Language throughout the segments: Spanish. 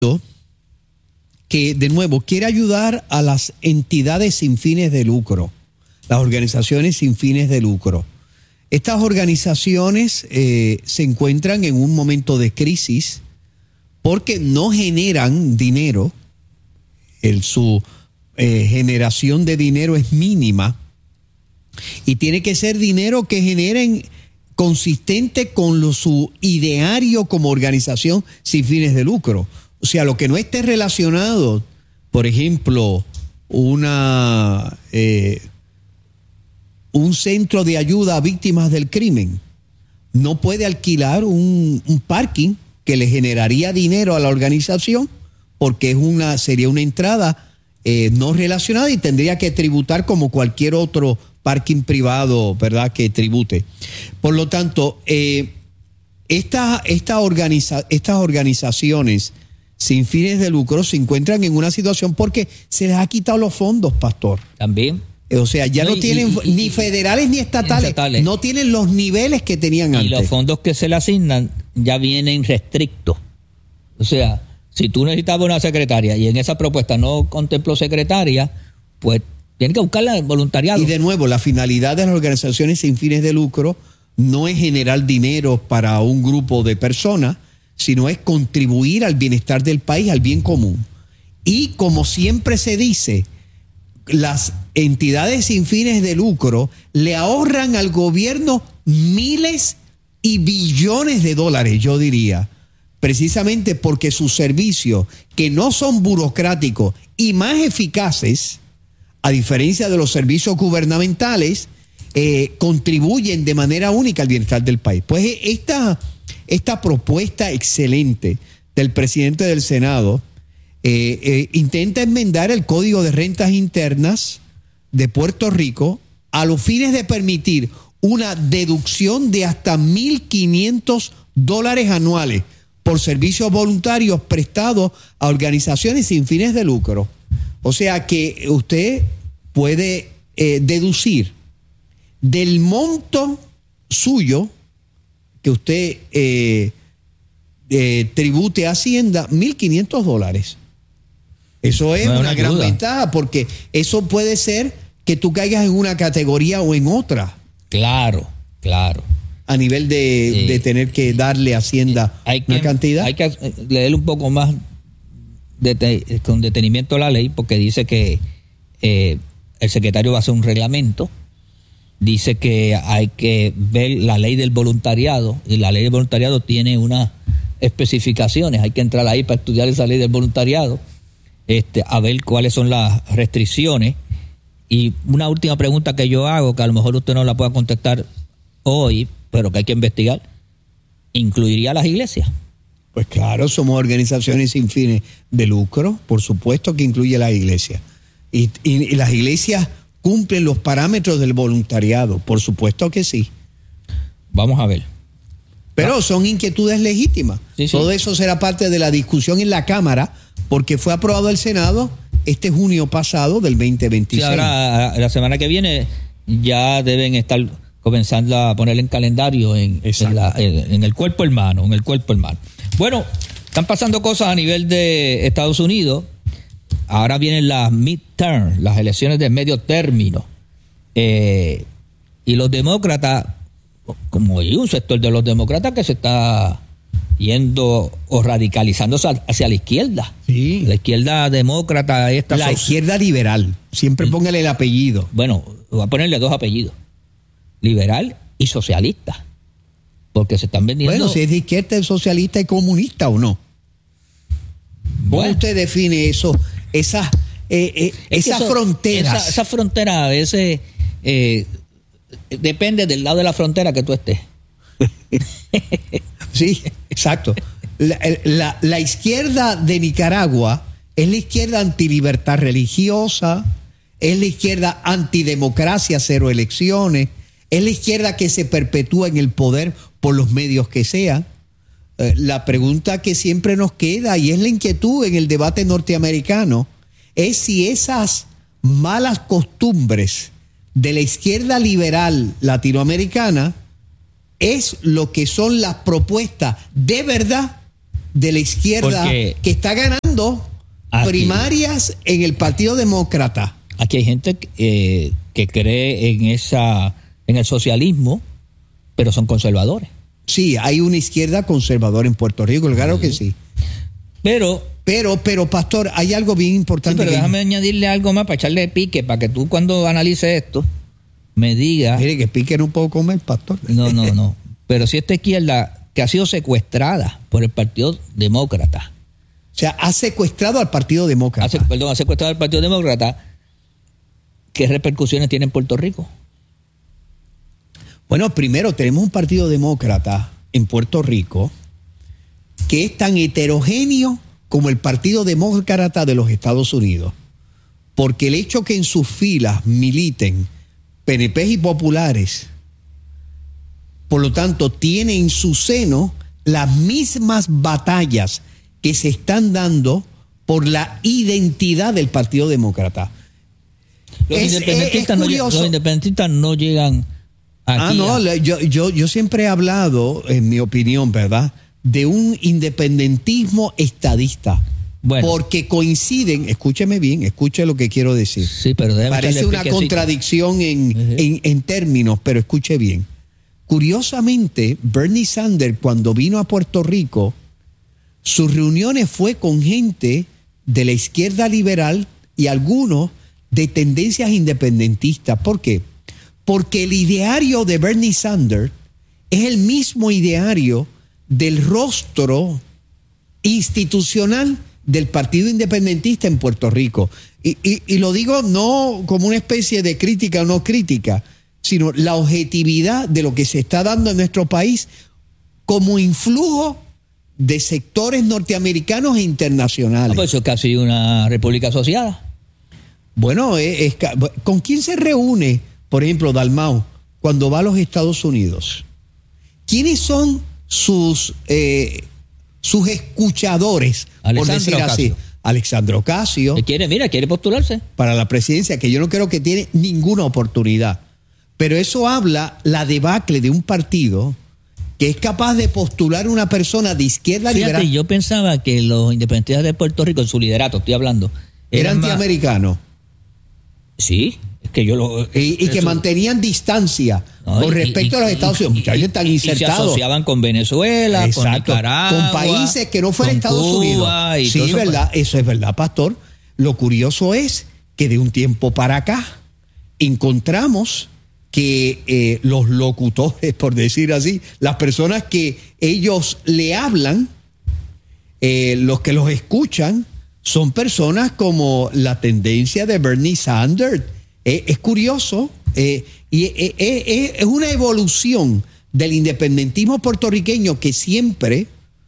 que, de nuevo, quiere ayudar a las entidades sin fines de lucro, las organizaciones sin fines de lucro. Estas organizaciones se encuentran en un momento de crisis porque no generan dinero. Su generación de dinero es mínima y tiene que ser dinero que generen consistente con su ideario como organización sin fines de lucro. O sea, lo que no esté relacionado, por ejemplo, un centro de ayuda a víctimas del crimen, no puede alquilar un parking que le generaría dinero a la organización porque sería una entrada no relacionada y tendría que tributar como cualquier otro parking privado, ¿verdad?, que tribute. Por lo tanto, estas organizaciones sin fines de lucro se encuentran en una situación porque se les ha quitado los fondos, pastor. También. O sea, ya no tienen ni federales ni estatales, no tienen los niveles que tenían antes. Y los fondos que se le asignan ya vienen restrictos. O sea, si tú necesitabas una secretaria y en esa propuesta no contempló secretaria, pues tienen que buscarla en voluntariado. Y de nuevo, la finalidad de las organizaciones sin fines de lucro no es generar dinero para un grupo de personas, sino es contribuir al bienestar del país, al bien común. Y como siempre se dice, las entidades sin fines de lucro le ahorran al gobierno miles y billones de dólares, yo diría, precisamente porque sus servicios, que no son burocráticos y más eficaces, a diferencia de los servicios gubernamentales, contribuyen de manera única al bienestar del país. Pues esta propuesta excelente del presidente del Senado intenta enmendar el Código de Rentas Internas de Puerto Rico a los fines de permitir una deducción de hasta $1,500 anuales por servicios voluntarios prestados a organizaciones sin fines de lucro. O sea que usted puede deducir del monto suyo que usted tribute a Hacienda $1,500. Eso es una gran ventaja porque eso puede ser que tú caigas en una categoría o en otra. Claro. A nivel de tener que darle a Hacienda una cantidad. Hay que leer un poco más con detenimiento la ley porque dice que el secretario va a hacer un reglamento. Dice que hay que ver la ley del voluntariado y la ley del voluntariado tiene unas especificaciones. Hay que entrar ahí para estudiar esa ley del voluntariado, a ver cuáles son las restricciones. Y una última pregunta que yo hago, que a lo mejor usted no la pueda contestar hoy, pero que hay que investigar, ¿incluiría a las iglesias? Pues claro, somos organizaciones sin fines de lucro, por supuesto que incluye a las iglesias. Y las iglesias cumplen los parámetros del voluntariado, por supuesto que sí. Vamos a ver. Pero son inquietudes legítimas. Sí. Todo eso será parte de la discusión en la Cámara, porque fue aprobado el Senado este junio pasado del 2026. Sí, ahora, la semana que viene, ya deben estar comenzando a poner en calendario en el cuerpo hermano, Bueno, están pasando cosas a nivel de Estados Unidos. Ahora vienen las midterm, las elecciones de medio término. Y los demócratas, como hay un sector de los demócratas que se está yendo o radicalizándose hacia la izquierda. Sí. La izquierda demócrata. La izquierda liberal. Siempre póngale el apellido. Bueno, voy a ponerle dos apellidos. Liberal y socialista. Porque se están vendiendo. Bueno, si es de izquierda, es socialista y comunista o no. ¿Cómo usted define eso? Esas fronteras. Esa frontera a veces depende del lado de la frontera que tú estés. Sí, exacto. La izquierda de Nicaragua es la izquierda antilibertad religiosa, es la izquierda antidemocracia, cero elecciones, es la izquierda que se perpetúa en el poder por los medios que sean. La pregunta que siempre nos queda, y es la inquietud en el debate norteamericano, es si esas malas costumbres de la izquierda liberal latinoamericana es lo que son las propuestas de verdad de la izquierda Porque que está ganando primarias en el Partido Demócrata. Aquí hay gente que cree en el socialismo, pero son conservadores. Sí, hay una izquierda conservadora en Puerto Rico, claro que sí. Pero, pastor, hay algo bien importante. Sí, pero déjame añadirle algo más para echarle pique, para que tú cuando analices esto me digas. Mire, que pique no puedo comer, pastor. No. Pero si esta izquierda que ha sido secuestrada por el Partido Demócrata. O sea, ha secuestrado al Partido Demócrata. Ha secuestrado al Partido Demócrata. ¿Qué repercusiones tiene en Puerto Rico? Bueno, primero tenemos un Partido Demócrata en Puerto Rico que es tan heterogéneo como el Partido Demócrata de los Estados Unidos. Porque el hecho que en sus filas militen PNP y populares, por lo tanto, tiene en su seno las mismas batallas que se están dando por la identidad del Partido Demócrata. Los independentistas no llegan aquí. Yo siempre he hablado, en mi opinión, ¿verdad?, de un independentismo estadista. Bueno, porque coinciden, escúcheme bien, escuche lo que quiero decir. Sí, pero parece una contradicción en términos, pero escuche bien. Curiosamente, Bernie Sanders, cuando vino a Puerto Rico, sus reuniones fue con gente de la izquierda liberal y algunos de tendencias independentistas. ¿Por qué? Porque el ideario de Bernie Sanders es el mismo ideario del rostro institucional del Partido Independentista en Puerto Rico. Y lo digo no como una especie de crítica o no crítica, sino la objetividad de lo que se está dando en nuestro país como influjo de sectores norteamericanos e internacionales. Pues eso es casi una república asociada. Bueno, ¿con quién se reúne, por ejemplo, Dalmau, cuando va a los Estados Unidos? ¿Quiénes son sus escuchadores, por decir así? Alexandra Ocasio. Quiere postularse para la presidencia, que yo no creo que tiene ninguna oportunidad. Pero eso habla la debacle de un partido que es capaz de postular una persona de izquierda liberal. Yo pensaba que los independentistas de Puerto Rico, en su liderato, estoy hablando, eran antiamericanos. Sí, es que yo lo... Y que mantenían distancia con respecto a los Estados Unidos. Muchachos están insertados. Y se asociaban con Venezuela, exacto, con Nicaragua, con países que no fueran Estados Cuba Unidos. Sí, verdad, eso es verdad, pastor. Lo curioso es que de un tiempo para acá encontramos que los locutores, por decir así, las personas que ellos le hablan, los que los escuchan, son personas como la tendencia de Bernie Sanders. Es curioso, y es una evolución del independentismo puertorriqueño que siempre,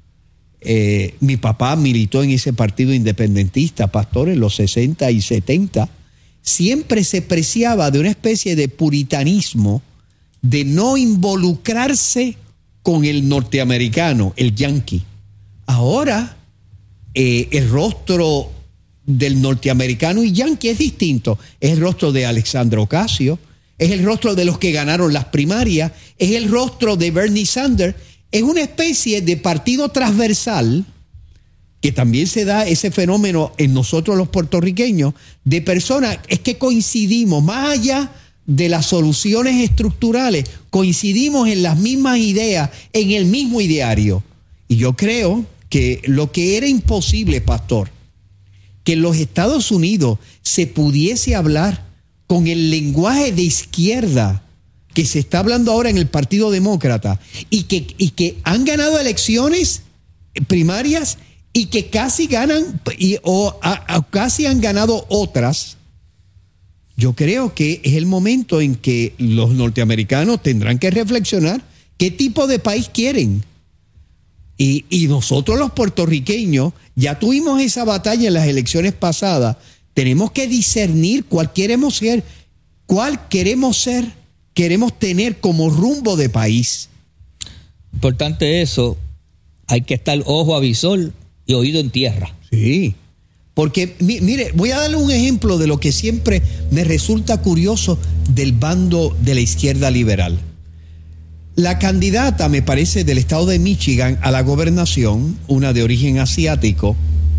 mi papá militó en ese partido independentista, pastor, en los 60 y 70, siempre se preciaba de una especie de puritanismo, de no involucrarse con el norteamericano, el yanqui. Ahora, el rostro del norteamericano y yanqui es distinto. Es el rostro de Alexandra Ocasio, es el rostro de los que ganaron las primarias, es el rostro de Bernie Sanders. Es una especie de partido transversal, que también se da ese fenómeno en nosotros los puertorriqueños, de personas, es que coincidimos, más allá de las soluciones estructurales, coincidimos en las mismas ideas, en el mismo ideario. Y yo creo que lo que era imposible, pastor, que en los Estados Unidos se pudiese hablar con el lenguaje de izquierda que se está hablando ahora en el Partido Demócrata y que han ganado elecciones primarias y que casi ganan o casi han ganado otras. Yo creo que es el momento en que los norteamericanos tendrán que reflexionar qué tipo de país quieren. Y nosotros los puertorriqueños ya tuvimos esa batalla en las elecciones pasadas. Tenemos que discernir cuál queremos ser, queremos tener como rumbo de país. Importante eso, hay que estar ojo a visor y oído en tierra. Sí, porque mire, voy a darle un ejemplo de lo que siempre me resulta curioso del bando de la izquierda liberal. La candidata, me parece, del estado de Michigan a la gobernación, una de origen asiático,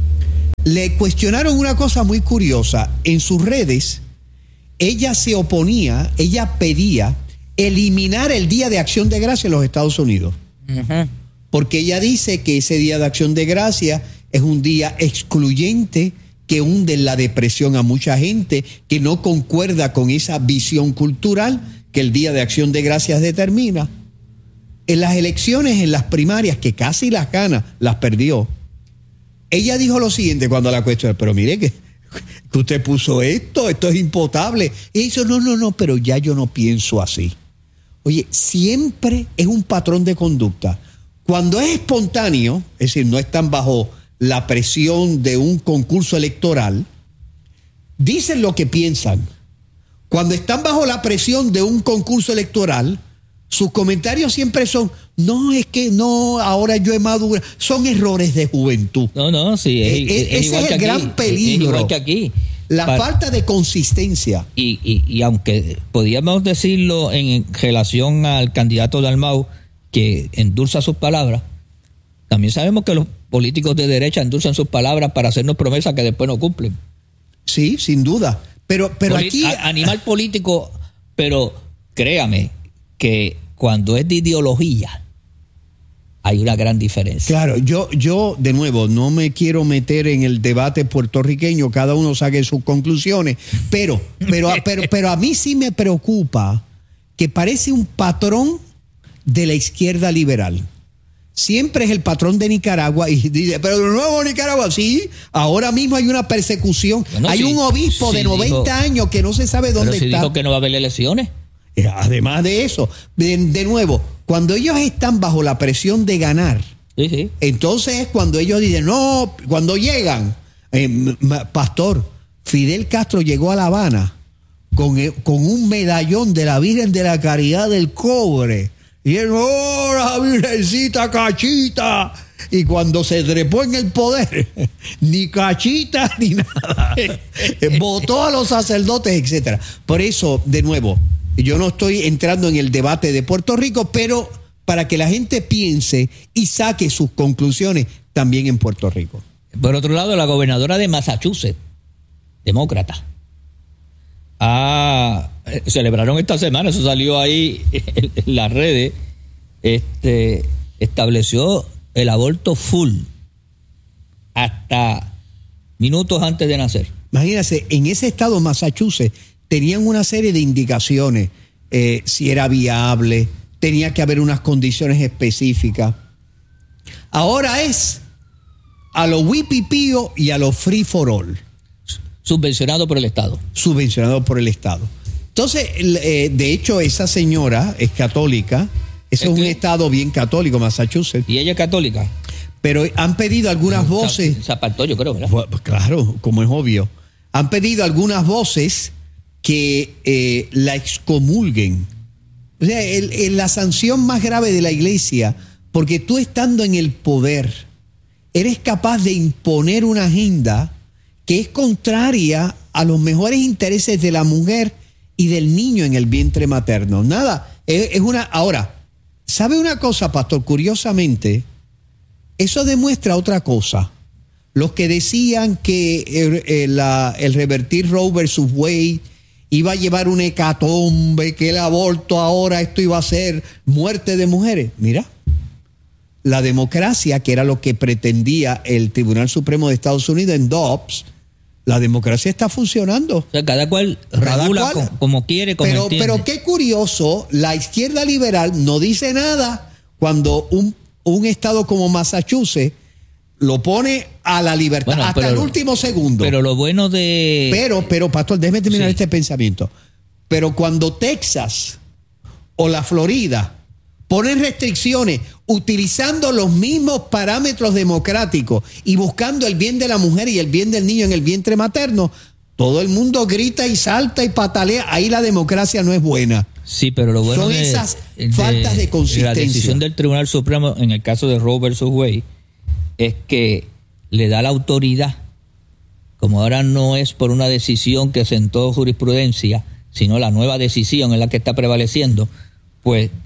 le cuestionaron una cosa muy curiosa. En sus redes, ella se oponía, ella pedía eliminar el Día de Acción de Gracias en los Estados Unidos. Uh-huh. Porque ella dice que ese Día de Acción de Gracias es un día excluyente que hunde en la depresión a mucha gente, que no concuerda con esa visión cultural que el Día de Acción de Gracias determina. En las elecciones, en las primarias, que casi las gana, las perdió. Ella dijo lo siguiente cuando la cuestionaron, pero mire que usted puso esto es impotable. Y dijo, no, pero ya yo no pienso así. Oye, siempre es un patrón de conducta. Cuando es espontáneo, es decir, no están bajo la presión de un concurso electoral, dicen lo que piensan. Cuando están bajo la presión de un concurso electoral, sus comentarios siempre son, no, es que no, ahora yo he madurado. Son errores de juventud. No, sí. Ese es el gran peligro. Es igual que aquí. La falta de consistencia. Y aunque podríamos decirlo en relación al candidato Dalmau, que endulza sus palabras, también sabemos que los políticos de derecha endulzan sus palabras para hacernos promesas que después no cumplen. Sí, sin duda. Pero aquí... Animal político, pero créame que cuando es de ideología hay una gran diferencia. Claro, yo de nuevo no me quiero meter en el debate puertorriqueño, cada uno saque sus conclusiones, pero a mí sí me preocupa que parece un patrón de la izquierda liberal. Siempre es el patrón de Nicaragua y dice, pero de nuevo Nicaragua, sí, ahora mismo hay una persecución. Bueno, hay un obispo de 90 años que no se sabe dónde está. Dijo que no va a haber elecciones. Además de eso, de nuevo, cuando ellos están bajo la presión de ganar, sí. Entonces es cuando ellos dicen, no, cuando llegan, pastor, Fidel Castro llegó a La Habana con un medallón de la Virgen de la Caridad del Cobre. Y él, ¡oh, la Virgencita Cachita! Y cuando se trepó en el poder, ni Cachita ni nada. Votó a los sacerdotes, etcétera. Por eso, de nuevo, yo no estoy entrando en el debate de Puerto Rico, pero para que la gente piense y saque sus conclusiones también en Puerto Rico. Por otro lado, la gobernadora de Massachusetts, demócrata, celebraron esta semana, eso salió ahí en las redes, estableció el aborto full hasta minutos antes de nacer. Imagínense, en ese estado, Massachusetts, tenían una serie de indicaciones, si era viable, tenía que haber unas condiciones específicas. Ahora es a lo wipipío y a lo free for all. Subvencionado por el Estado. Subvencionado por el Estado. Entonces, de hecho, esa señora es católica. Ese es un estado bien católico, Massachusetts. ¿Y ella es católica? Pero han pedido algunas voces. Se apartó, yo creo, ¿verdad? Pues claro, como es obvio. Han pedido algunas voces que la excomulguen. O sea, la sanción más grave de la iglesia, porque tú estando en el poder, eres capaz de imponer una agenda que es contraria a los mejores intereses de la mujer y del niño en el vientre materno. Nada, es una... Ahora, ¿sabe una cosa, pastor? Curiosamente, eso demuestra otra cosa. Los que decían que el revertir Roe versus Wade iba a llevar una hecatombe, que el aborto ahora esto iba a ser muerte de mujeres. Mira, la democracia, que era lo que pretendía el Tribunal Supremo de Estados Unidos en Dobbs, la democracia está funcionando. O sea, cada cual regula como quiere, como entiende. Pero qué curioso, la izquierda liberal no dice nada cuando un estado como Massachusetts lo pone a la libertad, hasta el último segundo. Pero lo bueno de... Pero, pastor, déjeme terminar este pensamiento. Pero cuando Texas o la Florida ponen restricciones utilizando los mismos parámetros democráticos y buscando el bien de la mujer y el bien del niño en el vientre materno, todo el mundo grita y salta y patalea. Ahí la democracia no es buena. Sí, pero lo bueno son esas faltas de consistencia. La decisión del Tribunal Supremo en el caso de Roe versus Wade es que le da la autoridad, como ahora no es por una decisión que sentó jurisprudencia, sino la nueva decisión en la que está prevaleciendo, pues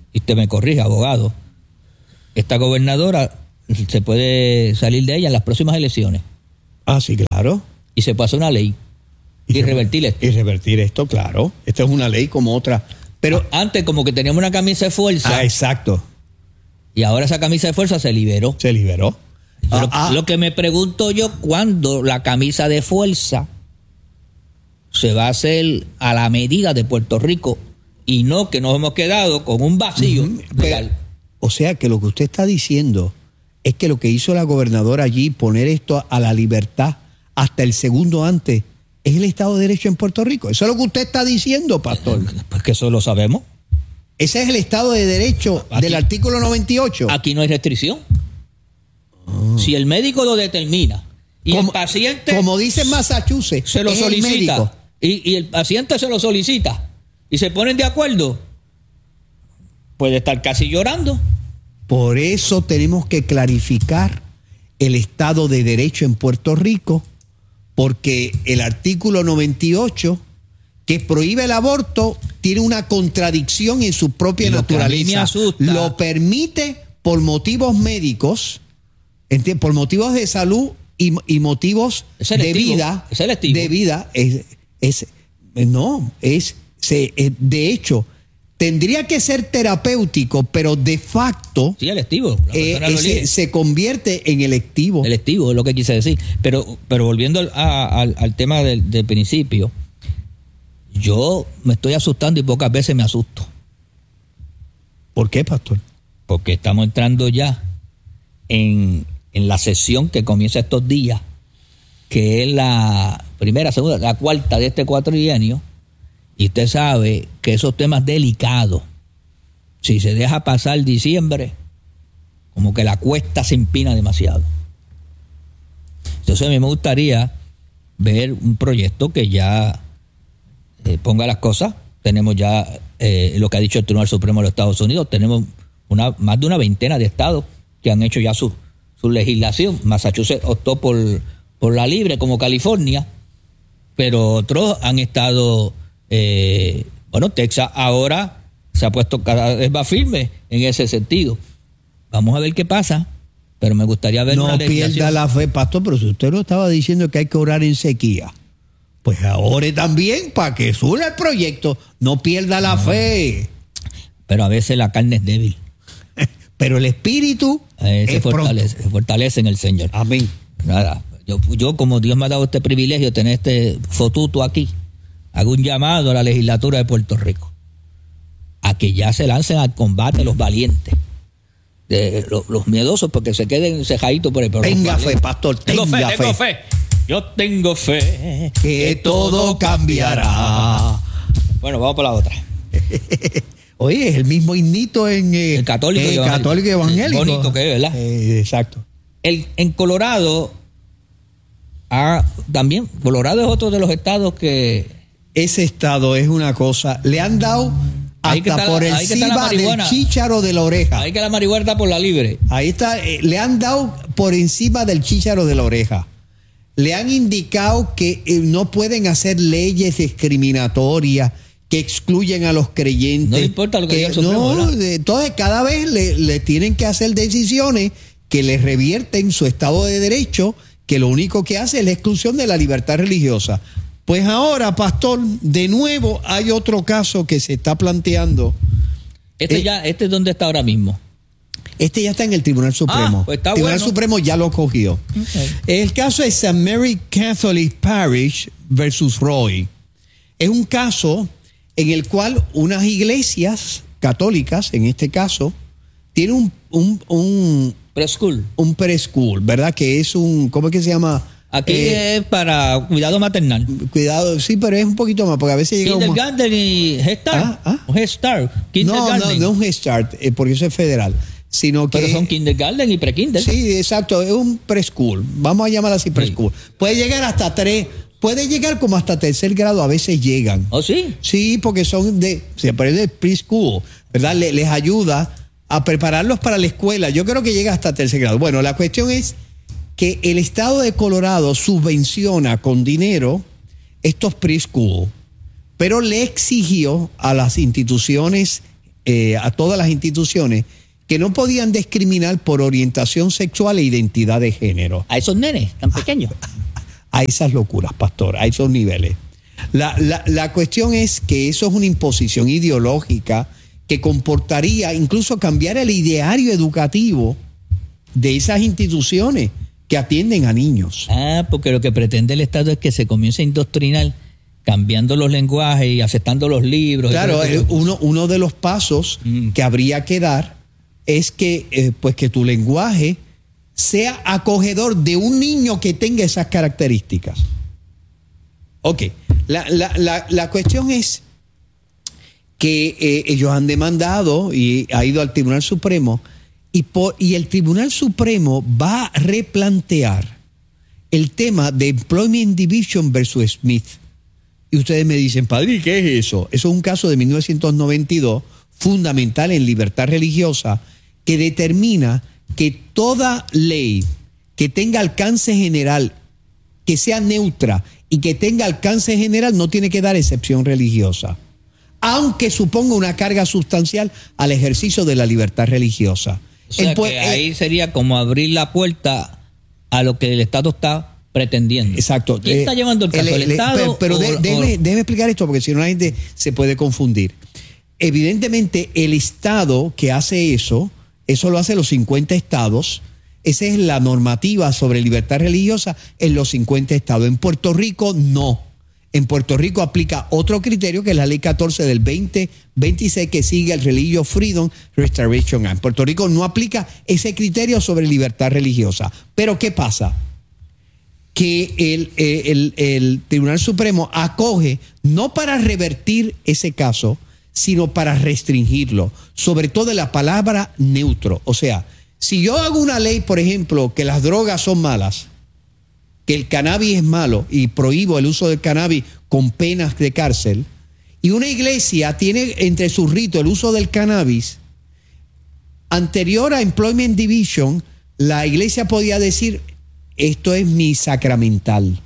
y usted me corrige, abogado, esta gobernadora se puede salir de ella en las próximas elecciones. Ah, sí, claro. Y se pasa una ley y revertir esto. Y revertir esto, claro. Esta es una ley como otra. Pero antes como que teníamos una camisa de fuerza. Ah, exacto. Y ahora esa camisa de fuerza se liberó. Se liberó. Lo que me pregunto yo, ¿cuándo la camisa de fuerza se va a hacer a la medida de Puerto Rico y no que nos hemos quedado con un vacío legal? O sea que lo que usted está diciendo es que lo que hizo la gobernadora allí, poner esto a la libertad hasta el segundo antes, es el Estado de Derecho en Puerto Rico. Eso es lo que usted está diciendo, pastor. Pues que eso lo sabemos. Ese es el Estado de Derecho del artículo 98. Aquí no hay restricción. Si el médico lo determina y el paciente, como dice Massachusetts, se lo solicita y el paciente se lo solicita y se ponen de acuerdo, puede estar casi llorando. Por eso tenemos que clarificar el Estado de Derecho en Puerto Rico, porque el artículo 98, que prohíbe el aborto, tiene una contradicción en su propia naturaleza. Lo permite por motivos médicos, por motivos de salud y motivos de vida. De vida. De hecho, tendría que ser terapéutico, pero de facto sí, electivo. Se convierte en electivo. Electivo es lo que quise decir. Pero volviendo al tema del principio, yo me estoy asustando y pocas veces me asusto. ¿Por qué, pastor? Porque estamos entrando ya en la sesión que comienza estos días, que es la primera, segunda, la cuarta de este cuatrienio, y usted sabe que esos temas delicados, si se deja pasar diciembre, como que la cuesta se empina demasiado. Entonces a mí me gustaría ver un proyecto que ya ponga las cosas. Tenemos ya lo que ha dicho el Tribunal Supremo de los Estados Unidos, tenemos más de una veintena de estados que han hecho ya su legislación. Massachusetts optó por la libre, como California, pero otros han estado, Texas ahora se ha puesto cada vez más firme en ese sentido. Vamos a ver qué pasa, pero me gustaría ver una legislación. No pierda la fe, pastor, pero si usted no estaba diciendo que hay que orar en sequía, pues ore también para que suba el proyecto. No pierda la fe. Pero a veces la carne es débil. Pero el espíritu se fortalece en el Señor. Amén. Nada, yo como Dios me ha dado este privilegio de tener este fotuto aquí, hago un llamado a la legislatura de Puerto Rico a que ya se lancen al combate los valientes, los miedosos, porque se queden cejaditos por el programa. Tenga fe, pastor, tengo fe. Yo tengo fe que todo cambiará. Bueno, vamos por la otra. Oye, es el mismo himnito en el católico y evangélico. Bonito que es, ¿verdad? Exacto. En Colorado, también, Colorado es otro de los estados que... Ese estado es una cosa, le han dado hasta por encima del chícharo de la oreja. Ahí que la marihuana está por la libre. Ahí está, le han dado por encima del chícharo de la oreja. Le han indicado que no pueden hacer leyes discriminatorias que excluyen a los creyentes. No importa lo que diga el Supremo, entonces cada vez le tienen que hacer decisiones que les revierten su Estado de Derecho, que lo único que hace es la exclusión de la libertad religiosa. Pues ahora, pastor, de nuevo hay otro caso que se está planteando. ¿Este dónde está ahora mismo? Este ya está en el Tribunal Supremo. Pues está el Tribunal Supremo ya lo cogió. Okay. El caso es St. Mary Catholic Parish versus Roy. Es un caso en el cual unas iglesias católicas, en este caso, tienen un preschool. Un preschool, ¿verdad? Que es ¿cómo es que se llama? Aquí es para cuidado maternal. Cuidado, sí, pero es un poquito más, porque a veces llega Kindergarten y Head Start. Head Start. No un Head Start, porque eso es federal. Pero son kindergarten y pre-kinder. Sí, exacto, es un preschool. Vamos a llamar así preschool. Sí. Puede llegar hasta 3, puede llegar como hasta 3er grado, a veces llegan. ¿Oh, sí? Sí, porque se parece preschool, ¿verdad? Les ayuda a prepararlos para la escuela. Yo creo que llega hasta 3er grado. Bueno, la cuestión es que el estado de Colorado subvenciona con dinero estos preschool, pero le exigió a las instituciones a todas las instituciones que no podían discriminar por orientación sexual e identidad de género. A esos nenes tan pequeños. A esas locuras, pastor, a esos niveles. La cuestión es que eso es una imposición ideológica que comportaría incluso cambiar el ideario educativo de esas instituciones que atienden a niños. Porque lo que pretende el Estado es que se comience a indoctrinar cambiando los lenguajes y aceptando los libros. Claro, uno de los pasos que habría que dar es que, pues que tu lenguaje sea acogedor de un niño que tenga esas características. Ok, la cuestión es que ellos han demandado y ha ido al Tribunal Supremo y el Tribunal Supremo va a replantear el tema de Employment Division versus Smith. Y ustedes me dicen, padre, ¿qué es eso? Eso es un caso de 1992, fundamental en libertad religiosa, que determina que toda ley que tenga alcance general, que sea neutra y que tenga alcance general, no tiene que dar excepción religiosa, aunque suponga una carga sustancial al ejercicio de la libertad religiosa. O sea, que ahí sería como abrir la puerta a lo que el Estado está pretendiendo. Exacto. ¿Quién está llevando el caso? ¿El Estado? Pero déjeme explicar esto, porque si no la gente se puede confundir. Evidentemente, el Estado que hace eso lo hace los 50 estados. Esa es la normativa sobre libertad religiosa en los 50 estados. En Puerto Rico, no. En Puerto Rico aplica otro criterio, que es la ley 14 del 2026, que sigue el Religious Freedom Restoration Act. En Puerto Rico no aplica ese criterio sobre libertad religiosa. Pero ¿qué pasa? Que el Tribunal Supremo acoge, no para revertir ese caso, sino para restringirlo, sobre todo la palabra neutro. O sea, si yo hago una ley, por ejemplo, que las drogas son malas, que el cannabis es malo y prohíbo el uso del cannabis con penas de cárcel, y una iglesia tiene entre sus ritos el uso del cannabis, anterior a Employment Division, la iglesia podía decir, esto es mi sacramental.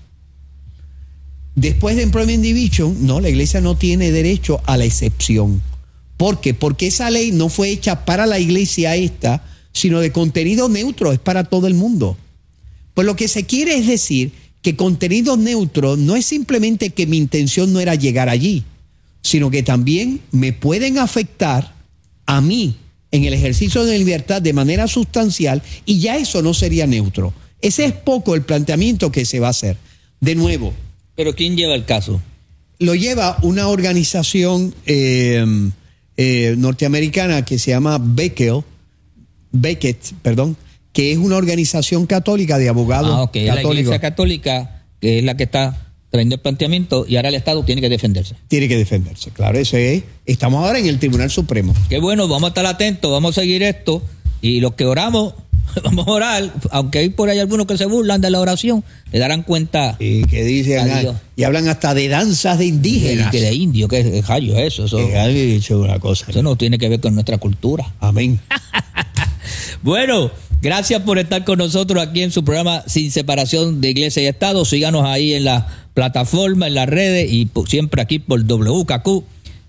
Después de Employment Division, no, la iglesia no tiene derecho a la excepción. ¿Por qué? Porque esa ley no fue hecha para la iglesia esta, sino de contenido neutro, es para todo el mundo. Pues lo que se quiere es decir que contenido neutro no es simplemente que mi intención no era llegar allí, sino que también me pueden afectar a mí en el ejercicio de la libertad de manera sustancial, y ya eso no sería neutro. Ese es poco el planteamiento que se va a hacer. De nuevo. ¿Pero quién lleva el caso? Lo lleva una organización norteamericana que se llama Beckett, que es una organización católica de abogados católicos. La Iglesia Católica, que es la que está trayendo el planteamiento, y ahora el Estado tiene que defenderse. Tiene que defenderse, claro. Eso es. Estamos ahora en el Tribunal Supremo. Qué bueno, vamos a estar atentos, vamos a seguir esto, y los que oramos, vamos a orar, aunque hay por ahí algunos que se burlan de la oración, le darán cuenta. Y que dicen, y hablan hasta de danzas de indígenas. Que de indio, que es rayo eso. Una cosa. Eso no tiene que ver con nuestra cultura. Amén. Bueno, gracias por estar con nosotros aquí en su programa Sin Separación de Iglesia y Estado. Síganos ahí en la plataforma, en las redes, y siempre aquí por WKQ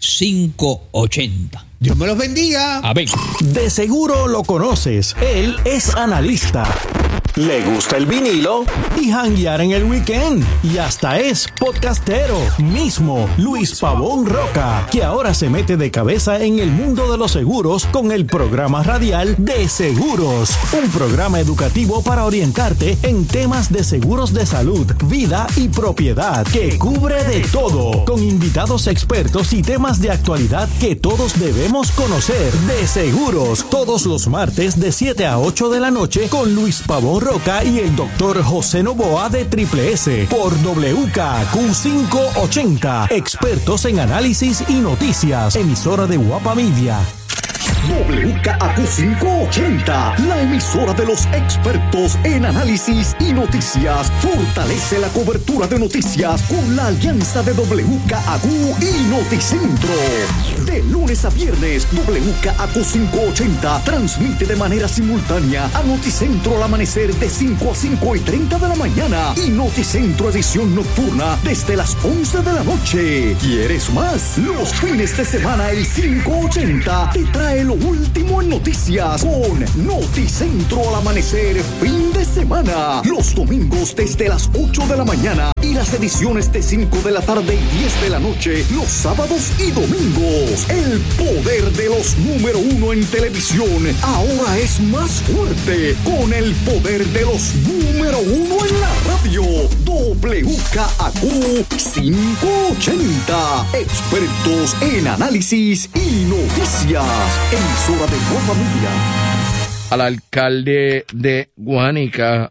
580. Dios me los bendiga. Amén. De seguro lo conoces. Él es analista. Le gusta el vinilo y janguear en el weekend. Y hasta es podcastero mismo, Luis Pavón Roca, que ahora se mete de cabeza en el mundo de los seguros con el programa radial De Seguros. Un programa educativo para orientarte en temas de seguros de salud, vida y propiedad, que cubre de todo, con invitados expertos y temas de actualidad que todos debemos conocer. De Seguros, todos los martes de 7 a 8 de la noche con Luis Pavón Roca y el doctor José Novoa de Triple S por WKQ 580. Expertos en análisis y noticias. Emisora de Guapa Media. WKAQ 580, la emisora de los expertos en análisis y noticias, fortalece la cobertura de noticias con la alianza de WKAQ y Noticentro. De lunes a viernes, WKAQ 580 transmite de manera simultánea a Noticentro al amanecer de 5 a 5:30 de la mañana y Noticentro edición nocturna desde las 11 de la noche. ¿Quieres más? Los fines de semana el 580 te trae lo último en noticias con Noticentro al amanecer fin de semana. Los domingos desde las 8 de la mañana y las ediciones de 5 de la tarde y 10 de la noche los sábados y domingos. El poder de los número uno en televisión ahora es más fuerte con el poder de los número uno en la radio. WKAQ 580, expertos en análisis y noticias. Emisora de Voz Familia. Al alcalde de Guánica,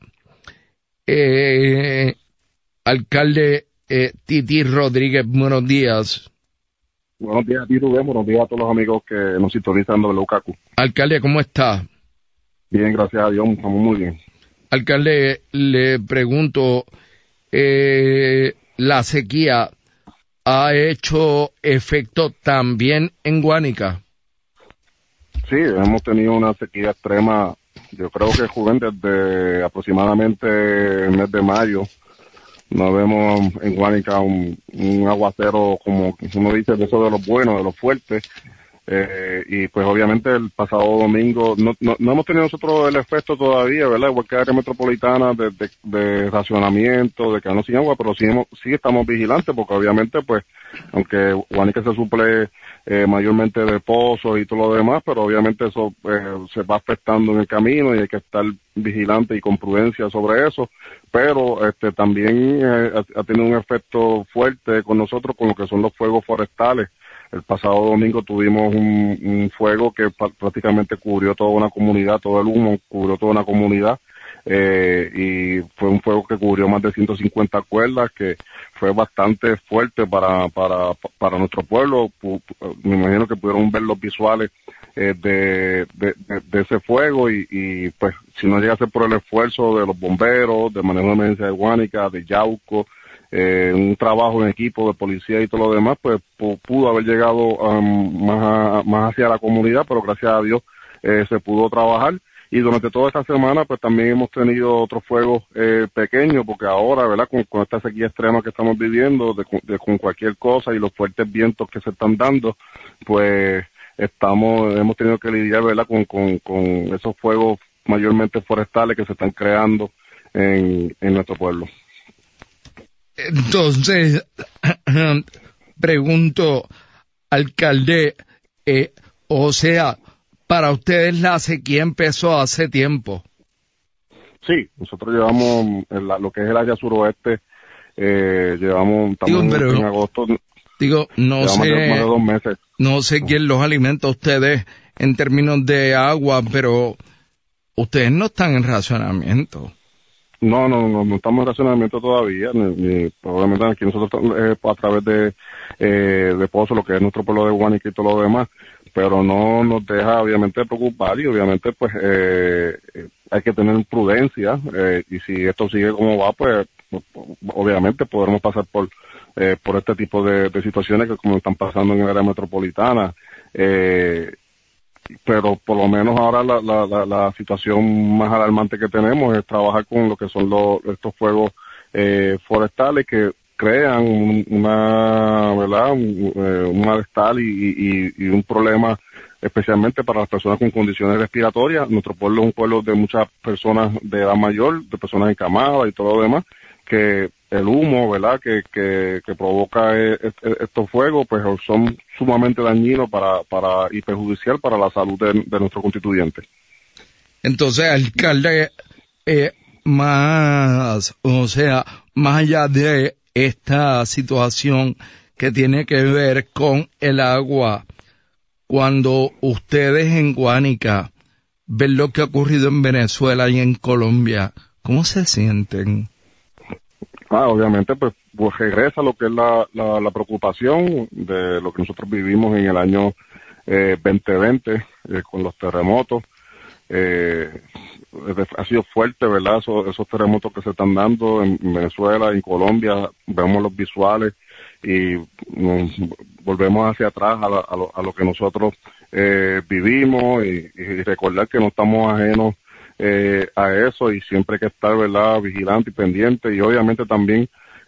alcalde Titi Rodríguez, buenos días. Buenos días a ti, Rubén. Buenos días a todos los amigos que nos sintonizan de WKAQ. Alcalde, ¿cómo está? Bien, gracias a Dios, estamos muy bien. Alcalde, le pregunto, ¿la sequía ha hecho efecto también en Guánica? Sí, hemos tenido una sequía extrema, yo creo que, Rubén, desde aproximadamente el mes de mayo. No vemos en Guánica un aguacero, como uno dice, de eso de los buenos, de los fuertes. Y pues obviamente el pasado domingo no hemos tenido nosotros el efecto todavía, ¿verdad? Igual que área metropolitana de racionamiento, de quedarnos sin agua, pero sí estamos vigilantes, porque obviamente pues aunque Guánica se suple mayormente de pozos y todo lo demás, pero obviamente eso se va afectando en el camino y hay que estar vigilante y con prudencia sobre eso. Pero también ha tenido un efecto fuerte con nosotros con lo que son los fuegos forestales. El pasado domingo tuvimos un fuego que prácticamente cubrió toda una comunidad, todo el humo cubrió toda una comunidad, y fue un fuego que cubrió más de 150 cuerdas, que fue bastante fuerte para nuestro pueblo. Me imagino que pudieron ver los visuales de ese fuego y pues si no llegase por el esfuerzo de los bomberos, de manejo de emergencia de Guánica, de Yauco, un trabajo en equipo de policía y todo lo demás, pues pudo haber llegado más hacia la comunidad, pero gracias a Dios se pudo trabajar. Y durante toda esta semana pues también hemos tenido otros fuegos pequeños, porque ahora, ¿verdad?, con esta sequía extrema que estamos viviendo, con cualquier cosa y los fuertes vientos que se están dando, pues hemos tenido que lidiar, ¿verdad?, con esos fuegos mayormente forestales que se están creando en nuestro pueblo. Entonces, pregunto, alcalde, o sea, para ustedes la sequía empezó hace tiempo. Sí, nosotros llevamos lo que es el área suroeste, estamos en agosto. No sé, más de 2 meses. No sé quién los alimenta a ustedes en términos de agua, pero ustedes no están en racionamiento. No estamos en racionamiento todavía, probablemente aquí nosotros a través de Pozo, lo que es nuestro pueblo de Guánica y todo lo demás, pero no nos deja obviamente preocupar y obviamente pues hay que tener prudencia, y si esto sigue como va, pues obviamente podremos pasar por este tipo de situaciones que como están pasando en el área metropolitana, pero por lo menos ahora la situación más alarmante que tenemos es trabajar con lo que son estos fuegos forestales que crean un malestar y un problema especialmente para las personas con condiciones respiratorias. Nuestro pueblo es un pueblo de muchas personas de edad mayor, de personas encamadas y todo lo demás, que el humo, ¿verdad?, que provoca estos fuegos, pues son sumamente dañinos y perjudicial para la salud de nuestro constituyente. Entonces, alcalde, más allá de esta situación que tiene que ver con el agua, cuando ustedes en Guánica ven lo que ha ocurrido en Venezuela y en Colombia, ¿cómo se sienten? Obviamente, pues regresa lo que es la preocupación de lo que nosotros vivimos en el año 2020 con los terremotos. Ha sido fuerte, ¿verdad? Esos terremotos que se están dando en Venezuela, en Colombia, vemos los visuales y nos volvemos hacia atrás a lo que nosotros vivimos y recordar que no estamos ajenos a eso y siempre hay que estar, ¿verdad?, vigilante y pendiente. Y obviamente también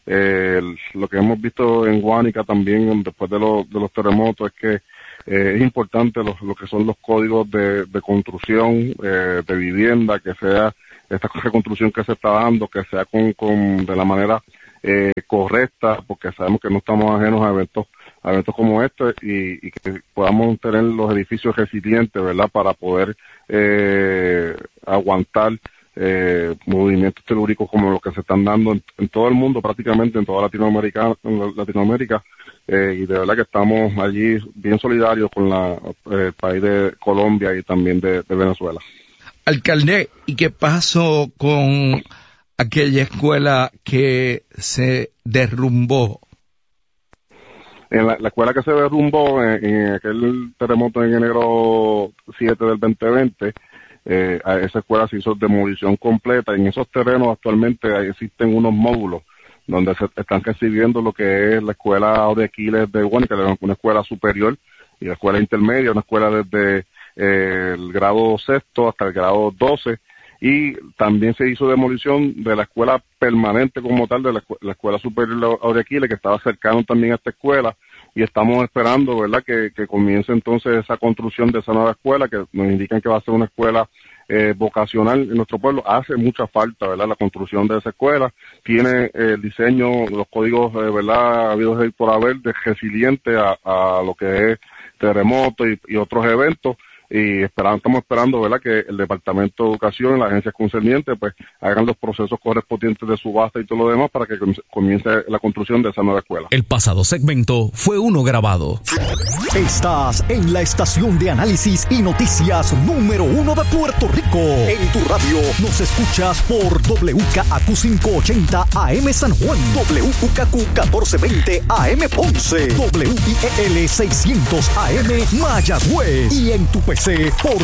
lo que hemos visto en Guánica también después de los terremotos es que es importante lo que son los códigos de construcción de vivienda, que sea esta reconstrucción que se está dando, que sea de la manera correcta, porque sabemos que no estamos ajenos a eventos como este y que podamos tener los edificios resilientes, ¿verdad?, para poder aguantar movimientos telúricos como los que se están dando en todo el mundo, prácticamente en toda Latinoamérica, y de verdad que estamos allí bien solidarios con el país de Colombia y también de Venezuela. Alcalde, ¿y qué pasó con aquella escuela que se derrumbó? En la escuela que se derrumbó en aquel terremoto en enero 7 del 2020, a esa escuela se hizo demolición completa. En esos terrenos actualmente existen unos módulos donde se están recibiendo lo que es la escuela de Aquiles de Guánica, una escuela superior, y la escuela intermedia, una escuela desde el grado 6º hasta el grado 12, y también se hizo demolición de la escuela permanente como tal, de la escuela superior de Aquiles, que estaba cercano también a esta escuela, y estamos esperando, ¿verdad?, que comience entonces esa construcción de esa nueva escuela, que nos indican que va a ser una escuela vocacional en nuestro pueblo. Hace mucha falta, ¿verdad?, la construcción de esa escuela. Tiene el diseño, los códigos, ¿verdad?, habidos por haber, de resiliente a lo que es terremoto y otros eventos. Y estamos esperando, ¿verdad?, que el Departamento de Educación y las agencias concernientes pues hagan los procesos correspondientes de subasta y todo lo demás para que comience la construcción de esa nueva escuela. El pasado segmento fue uno grabado. Estás en la estación de análisis y noticias número 1 de Puerto Rico. En tu radio nos escuchas por WKAQ 580 AM San Juan, WKAQ 1420 AM Ponce, WIEL 600 AM Mayagüez y en tu PC por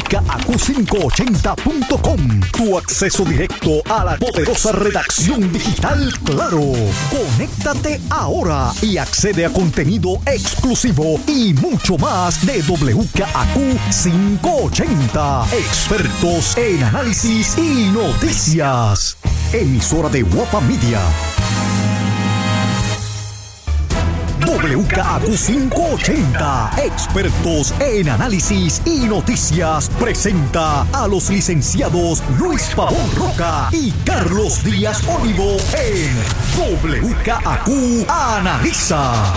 WKAQ580.com. Tu acceso directo a la poderosa redacción digital Claro. Conéctate ahora y accede a contenido exclusivo y mucho más de WKAQ 580. Expertos en análisis y noticias. Emisora de Guapa Media. WKAQ 580, expertos en análisis y noticias, presenta a los licenciados Luis Pavón Roca y Carlos Díaz Olivo en WKAQ Analiza.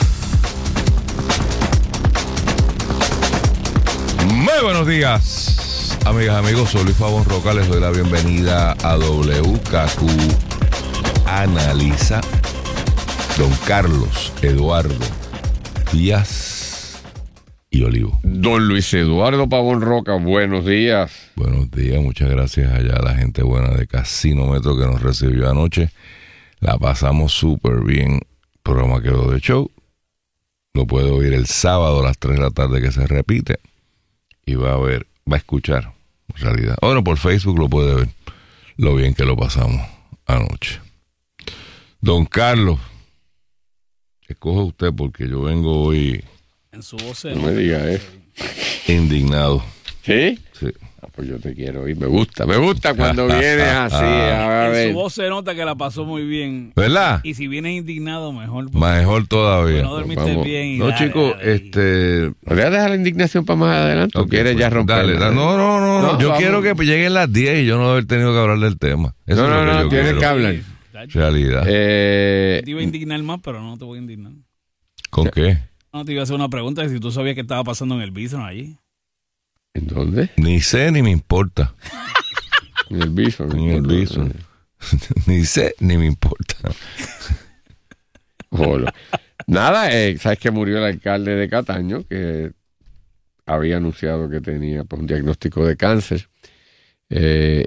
Muy buenos días, amigas, amigos. Soy Luis Pavón Roca. Les doy la bienvenida a WKAQ Analiza. Don Carlos Eduardo Díaz y Olivo. Don Luis Eduardo Pavón Roca, buenos días. Buenos días, muchas gracias allá a la gente buena de Casinómetro que nos recibió anoche. La pasamos súper bien. El programa quedó de show. Lo puede oír el sábado a las 3 de la tarde que se repite. Y va a escuchar, en realidad. Bueno, por Facebook lo puede ver. Lo bien que lo pasamos anoche. Don Carlos, escoge usted porque yo vengo hoy en su voz. No me diga eso. Indignado. ¿Sí? Sí. Pues yo te quiero oír. Me gusta cuando vienes así. A ver. En su voz se nota que la pasó muy bien. ¿Verdad? Y si vienes indignado, mejor. Mejor todavía. No dormiste bien. Y no, chicos, ¿No voy a dejar la indignación para más adelante? ¿O quieres ya romper? Dale. No. Yo quiero que lleguen las 10 y yo no haber tenido que hablar del tema. Eso no, tienes que hablar. Realidad. Te iba a indignar más, pero no te voy a indignar. ¿Con qué? No, te iba a hacer una pregunta de si tú sabías qué estaba pasando en el Bison allí. ¿En dónde? Ni sé ni me importa. En el Bison. Ni sé ni me importa. Nada, sabes que murió el alcalde de Cataño, que había anunciado que tenía un diagnóstico de cáncer. Y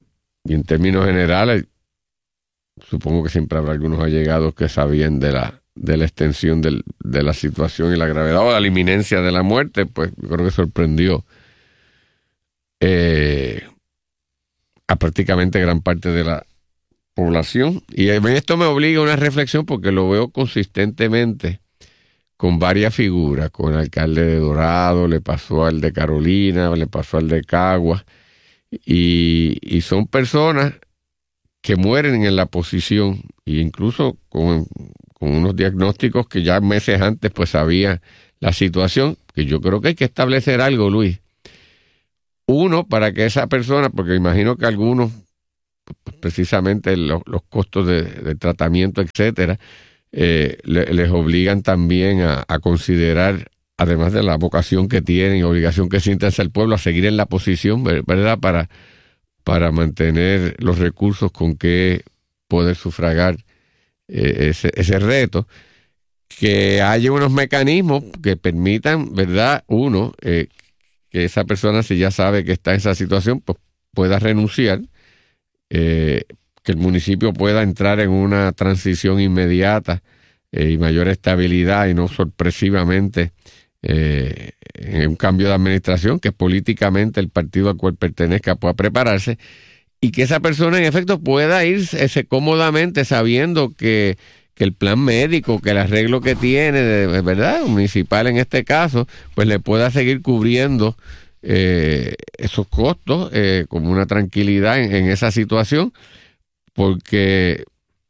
en términos generales, supongo que siempre habrá algunos allegados que sabían de la la extensión de la situación y la gravedad o la inminencia de la muerte, pues yo creo que sorprendió a prácticamente gran parte de la población. Y esto me obliga a una reflexión porque lo veo consistentemente con varias figuras, con el alcalde de Dorado, le pasó al de Carolina, le pasó al de Caguas, y son personas que mueren en la posición, e incluso con unos diagnósticos que ya meses antes pues sabía la situación, que yo creo que hay que establecer algo, Luis. Uno, para que esa persona, porque imagino que algunos, precisamente los costos de tratamiento, etcétera, les obligan también a considerar, además de la vocación que tienen y obligación que sienten hacia el pueblo, a seguir en la posición, ¿verdad? Para mantener los recursos con que poder sufragar ese reto, que haya unos mecanismos que permitan, ¿verdad? Uno, que esa persona, si ya sabe que está en esa situación, pues pueda renunciar, que el municipio pueda entrar en una transición inmediata y mayor estabilidad y no sorpresivamente en un cambio de administración, que políticamente el partido al cual pertenezca pueda prepararse, y que esa persona en efecto pueda irse cómodamente sabiendo que el plan médico, que el arreglo que tiene, ¿verdad?, municipal en este caso, pues le pueda seguir cubriendo esos costos con una tranquilidad en esa situación, porque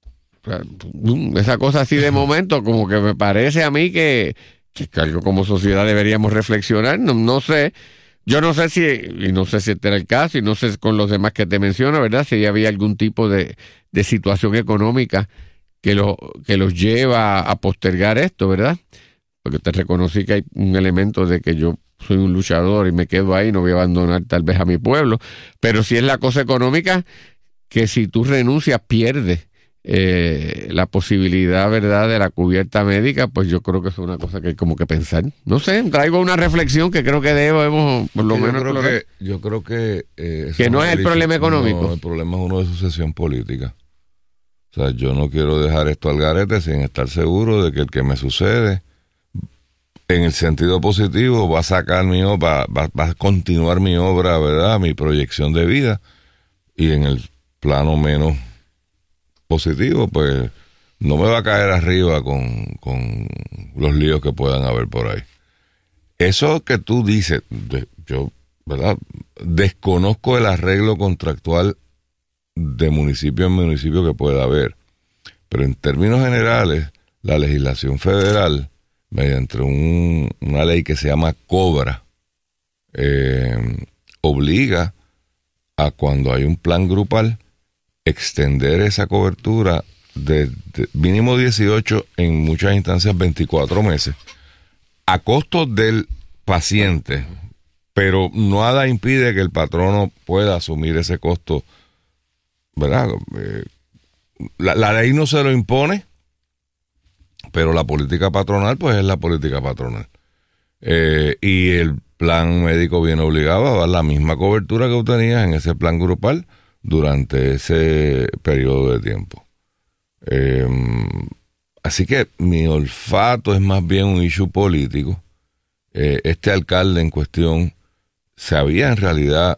esa cosa así de momento como que me parece a mí que algo como sociedad deberíamos reflexionar. No sé, yo no sé y no sé si este era el caso, y no sé con los demás que te menciono, ¿verdad?, si había algún tipo de situación económica que los lleva a postergar esto, ¿verdad? Porque te reconocí que hay un elemento de que yo soy un luchador y me quedo ahí, no voy a abandonar tal vez a mi pueblo, pero si es la cosa económica, que si tú renuncias pierdes la posibilidad, ¿verdad?, de la cubierta médica, pues yo creo que es una cosa que hay como que pensar. No sé, traigo una reflexión que creo que debemos por lo menos explorar. Yo creo que que no es el problema económico. No, el problema es uno de sucesión política. O sea, yo no quiero dejar esto al garete sin estar seguro de que el que me sucede, en el sentido positivo, va a sacar mi obra, va a continuar mi obra, ¿verdad?, mi proyección de vida, y en el plano menos positivo, pues no me va a caer arriba con los líos que puedan haber por ahí. Eso que tú dices, yo, ¿verdad?, desconozco el arreglo contractual de municipio en municipio que pueda haber, pero en términos generales, la legislación federal, mediante una ley que se llama COBRA, obliga a, cuando hay un plan grupal, extender esa cobertura de mínimo 18, en muchas instancias 24 meses, a costo del paciente, pero nada impide que el patrono pueda asumir ese costo, ¿verdad? La ley no se lo impone, pero la política patronal, pues es la política patronal. Y el plan médico viene obligado a dar la misma cobertura que tú tenías en ese plan grupal durante ese periodo de tiempo. Así que mi olfato es más bien un issue político. Este alcalde en cuestión se había en realidad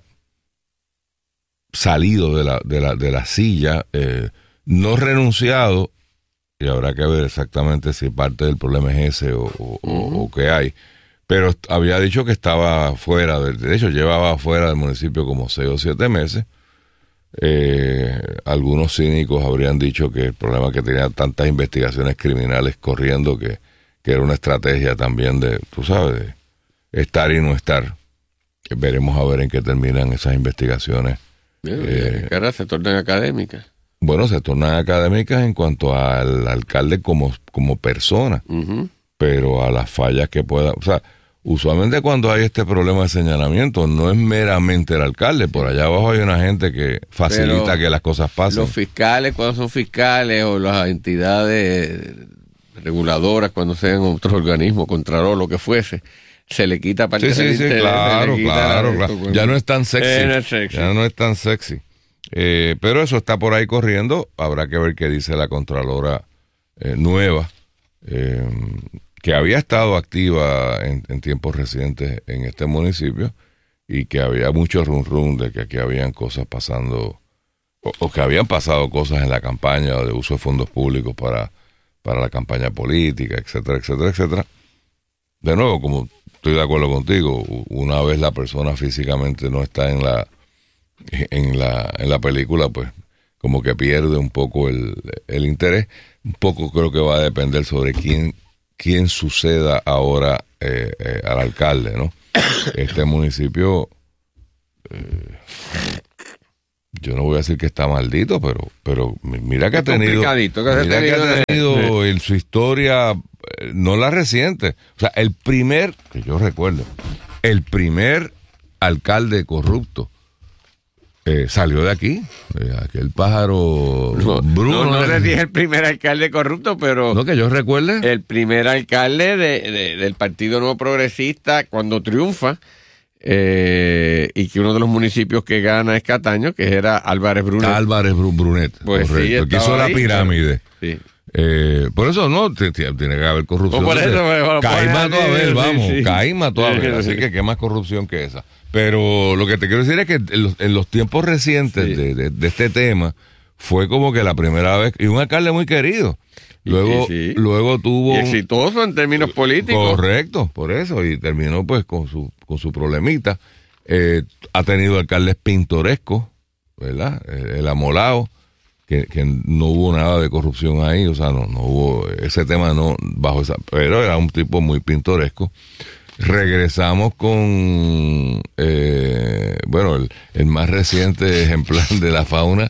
salido de la silla, no renunciado, y habrá que ver exactamente si parte del problema es ese o qué hay, pero había dicho que estaba fuera, de hecho llevaba fuera del municipio como 6 o 7 meses. Algunos cínicos habrían dicho que el problema es que tenía tantas investigaciones criminales corriendo que era una estrategia también de, tú sabes, de estar y no estar. Veremos a ver en qué terminan esas investigaciones. Ahora se tornan académicas. Bueno, se tornan académicas en cuanto al alcalde como persona, pero a las fallas que pueda, o sea, usualmente cuando hay este problema de señalamiento no es meramente el alcalde, por allá abajo hay una gente que facilita pero que las cosas pasen. Los fiscales cuando son fiscales, o las entidades reguladoras cuando sean otros organismos, Contralor, lo que fuese, se le quita parte de interés, claro. Ya no es tan sexy. Ya no es tan sexy. Pero eso está por ahí corriendo. Habrá que ver qué dice la Contralora nueva que había estado activa en tiempos recientes en este municipio y que había mucho rum de que aquí habían cosas pasando o que habían pasado cosas en la campaña o de uso de fondos públicos para la campaña política, etcétera, etcétera, etcétera. De nuevo, como estoy de acuerdo contigo, una vez la persona físicamente no está en la película, pues como que pierde un poco el interés. Un poco creo que va a depender sobre quién suceda ahora al alcalde, ¿no? Este municipio, yo no voy a decir que está maldito, pero mira que ha tenido en su historia, no la reciente, o sea, que yo recuerdo, el primer alcalde corrupto salió de aquí, aquel pájaro Bruno. No les dije el primer alcalde corrupto, pero... No, que yo recuerde. El primer alcalde del Partido Nuevo Progresista, cuando triunfa, y que uno de los municipios que gana es Cataño, que era Álvarez Brunet. Pues correcto, sí, que hizo la pirámide. Sí. Por eso no, tiene que haber corrupción. Por eso, Caí mató a ver, vamos, sí. Caí mató a ver, así que qué más corrupción que esa. Pero lo que te quiero decir es que en los tiempos recientes de este tema, fue como que la primera vez, y un alcalde muy querido. Luego tuvo... Y exitoso en términos políticos. Correcto, por eso, y terminó pues con su problemita. Ha tenido alcaldes pintorescos, ¿verdad? El Amolao, que no hubo nada de corrupción ahí, o sea, no hubo ese tema, no bajo esa, pero era un tipo muy pintoresco. Regresamos con el más reciente ejemplar de la fauna,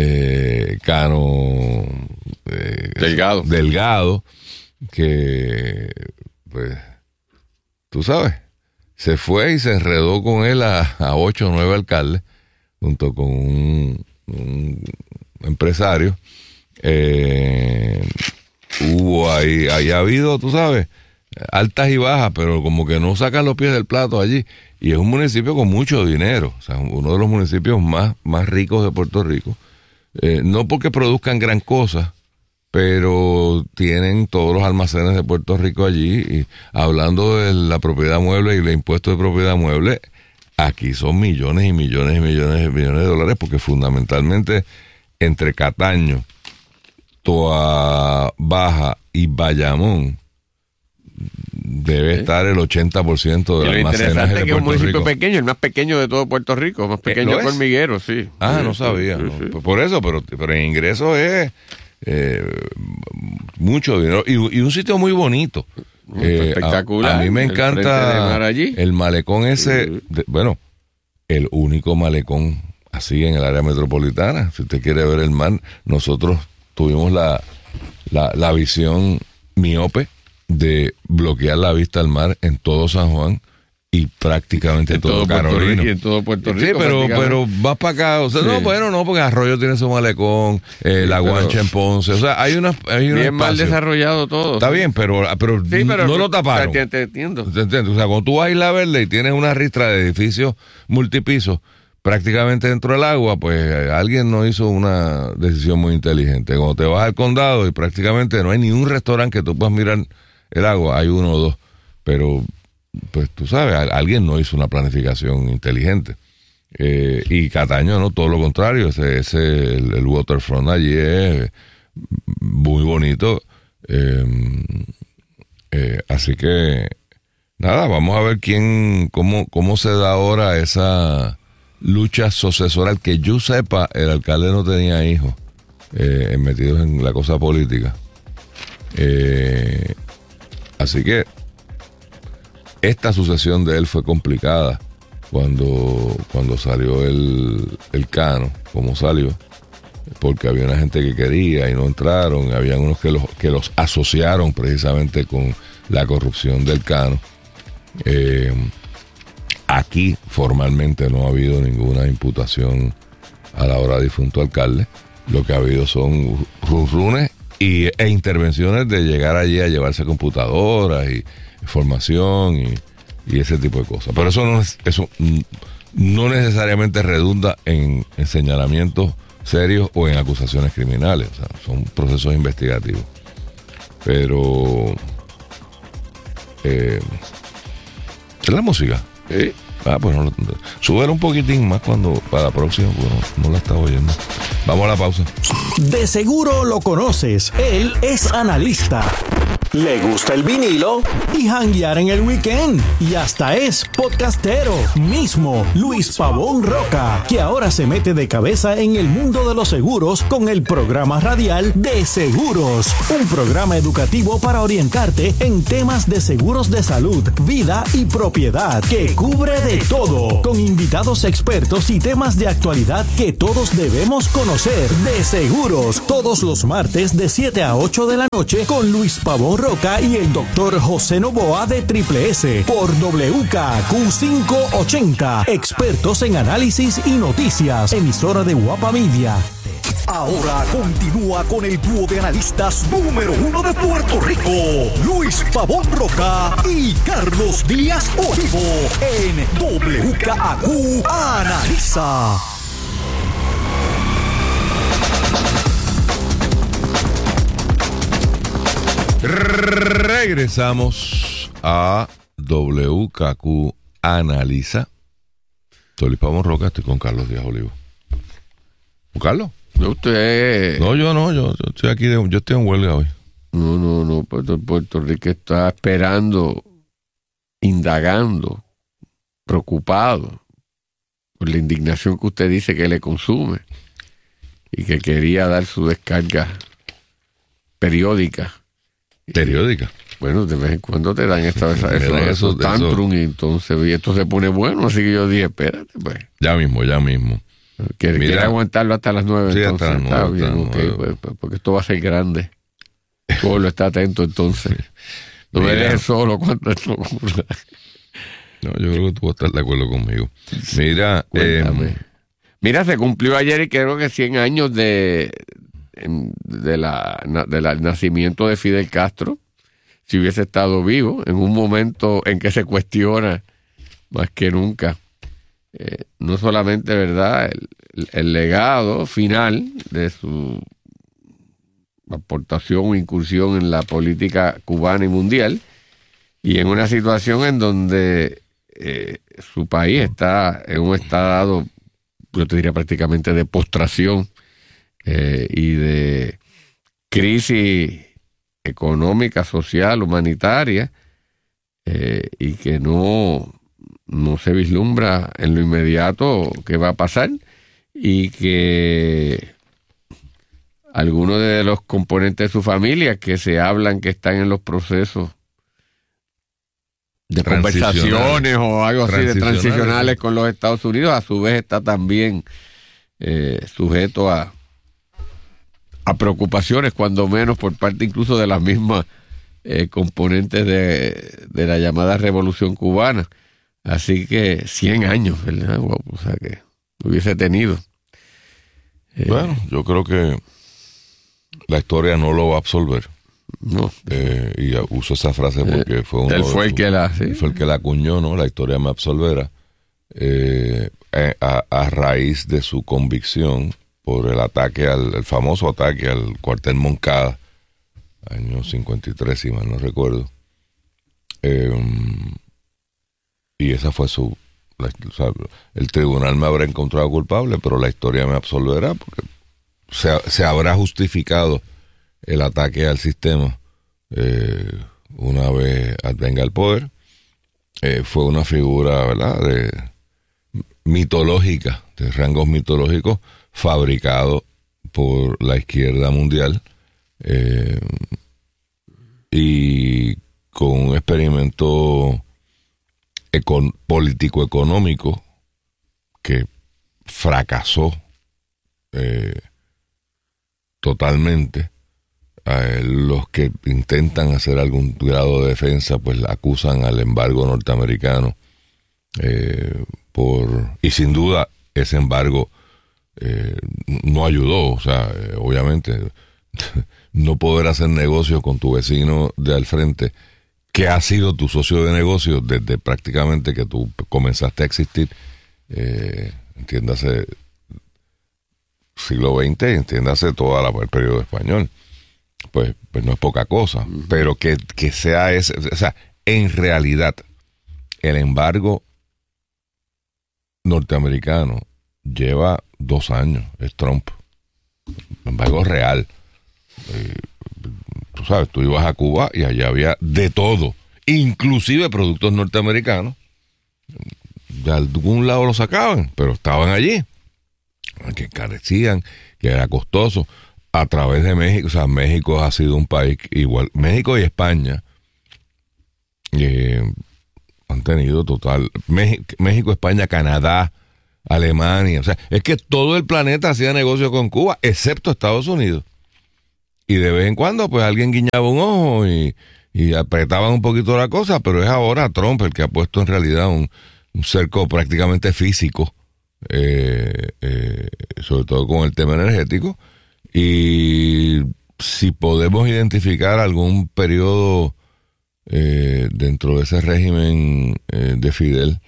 Cano Delgado, que pues tú sabes, se fue y se enredó con él a 8 o 9 alcaldes junto con un empresario. Hubo ahí ha habido, tú sabes, altas y bajas, pero como que no sacan los pies del plato allí. Y es un municipio con mucho dinero, o sea, uno de los municipios más ricos de Puerto Rico. No porque produzcan gran cosa, pero tienen todos los almacenes de Puerto Rico allí. Y hablando de la propiedad mueble y el impuesto de propiedad mueble, aquí son millones y millones y millones y millones de dólares, porque fundamentalmente entre Cataño, Toa Baja y Bayamón debe estar el 80% del almacenaje de Puerto Rico. Lo interesante es que es un municipio pequeño, el más pequeño de todo Puerto Rico, más pequeño que Hormiguero, sí. No sabía. Sí, ¿no? Sí. Por eso, pero en ingresos es mucho dinero y un sitio muy bonito. Espectacular. A mí me encanta el malecón ese, el único malecón así en el área metropolitana. Si usted quiere ver el mar, nosotros tuvimos la visión miope de bloquear la vista al mar en todo San Juan y prácticamente en todo Carolina. Y en todo Puerto Rico. Sí, pero vas para acá. O sea, no, porque Arroyo tiene su malecón, la Guancha en Ponce. O sea, hay bien espacio. Mal desarrollado todo. Está bien, pero no lo taparon. Te entiendo. ¿Te entiendes? O sea, cuando tú vas a Isla Verde y tienes una ristra de edificios multipisos prácticamente dentro del agua, pues alguien no hizo una decisión muy inteligente. Cuando te vas al condado y prácticamente no hay ni un restaurante que tú puedas mirar el agua, hay uno o dos, pero pues tú sabes, alguien no hizo una planificación inteligente. Y Cataño no, todo lo contrario, el waterfront allí es muy bonito. Así que nada, vamos a ver cómo se da ahora esa lucha sucesoral. Que yo sepa, el alcalde no tenía hijos metidos en la cosa política. Así que esta sucesión de él fue complicada cuando salió el Cano, como salió, porque había una gente que quería y no entraron, habían unos que los asociaron precisamente con la corrupción del Cano. Aquí formalmente no ha habido ninguna imputación a la ahora difunto alcalde. Lo que ha habido son runrunes e intervenciones de llegar allí a llevarse computadoras y información y ese tipo de cosas. Pero eso no necesariamente redunda en señalamientos serios o en acusaciones criminales. O sea, son procesos investigativos. Pero es la música. Sí. Pues no, súbela un poquitín más cuando para la próxima, pues no la estaba oyendo. Vamos a la pausa. De seguro lo conoces. Él es analista. Le gusta el vinilo y janguear en el weekend. Y hasta es podcastero. Mismo Luis Pavón Roca, que ahora se mete de cabeza en el mundo de los seguros con el programa radial De Seguros. Un programa educativo para orientarte en temas de seguros de salud, vida y propiedad, que cubre de todo. Con invitados expertos y temas de actualidad que todos debemos conocer. De Seguros, todos los martes de 7 a 8 de la noche con Luis Pavón Roca y el doctor José Novoa de Triple S por WKQ 580. Expertos en análisis y noticias. Emisora de Guapa Media. Ahora continúa con el dúo de analistas número 1 de Puerto Rico, Luis Pavón Roca y Carlos Díaz Olivo, en WKQ Analiza. Regresamos a WKQ Analiza. Soy Luis Pavón Roca, estoy con Carlos Díaz Olivo. ¿Con Carlos? Usted... No, yo estoy aquí, yo estoy en huelga hoy. No, Puerto Rico está esperando, indagando, preocupado por la indignación que usted dice que le consume y que quería dar su descarga periódica. ¿Periódica? Bueno, de vez en cuando te dan esos tantrum y entonces y esto se pone bueno, así que yo dije, espérate, pues. Ya mismo. ¿Quiere aguantarlo hasta las 9? Sí, entonces, hasta las 9. Está bien, okay, pues, porque esto va a ser grande. El pueblo está atento entonces. No me dejes solo cuando esto ocurra. No, yo creo que tú vas a estar de acuerdo conmigo. Mira, mira, se cumplió ayer y creo que 100 años del nacimiento de Fidel Castro. Si hubiese estado vivo, en un momento en que se cuestiona más que nunca, no solamente, ¿verdad?, el legado final de su aportación o incursión en la política cubana y mundial, y en una situación en donde su país está en un estado, yo te diría prácticamente de postración y de crisis económica, social, humanitaria, y que no se vislumbra en lo inmediato qué va a pasar, y que algunos de los componentes de su familia que se hablan que están en los procesos de conversaciones o algo así de transicionales con los Estados Unidos, a su vez está también sujeto a preocupaciones, cuando menos por parte incluso de las mismas componentes de la llamada Revolución Cubana. Así que 100 años, ¿verdad? Wow, o sea que hubiese tenido. Bueno, yo creo que la historia no lo va a absolver. No. Y uso esa frase porque fue uno. Él fue el que la acuñó, ¿no? La historia me absolverá. A raíz de su convicción por el ataque el famoso ataque al cuartel Moncada, año 53, si mal no recuerdo. Y esa fue el tribunal me habrá encontrado culpable, pero la historia me absolverá porque se habrá justificado el ataque al sistema una vez venga al poder. Fue una figura, ¿verdad?, mitológica, de rangos mitológicos, fabricado por la izquierda mundial, y con un experimento político-económico que fracasó totalmente. Los que intentan hacer algún grado de defensa pues acusan al embargo norteamericano y sin duda ese embargo no ayudó. O sea, obviamente no poder hacer negocios con tu vecino de al frente, que ha sido tu socio de negocio desde prácticamente que tú comenzaste a existir, entiéndase siglo XX, entiéndase todo el periodo español. pues no es poca cosa. Pero que sea ese, o sea, en realidad, el embargo norteamericano lleva 2 años, es Trump. Embargo real. Tú sabes, tú ibas a Cuba y allá había de todo, inclusive productos norteamericanos. De algún lado los sacaban, pero estaban allí, que encarecían, que era costoso, a través de México. O sea, México ha sido un país igual, México y España han tenido total, México, España, Canadá, Alemania, o sea, es que todo el planeta hacía negocio con Cuba, excepto Estados Unidos. Y de vez en cuando, pues alguien guiñaba un ojo y apretaban un poquito la cosa, pero es ahora Trump el que ha puesto en realidad un cerco prácticamente físico, sobre todo con el tema energético. Y si podemos identificar algún periodo dentro de ese régimen de Fidel